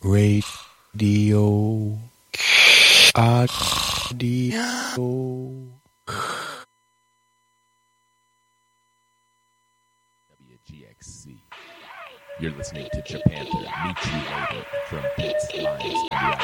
Radio. Audio. WGXC. You're listening to Japantha, Meet You Later from Beats, Lines, and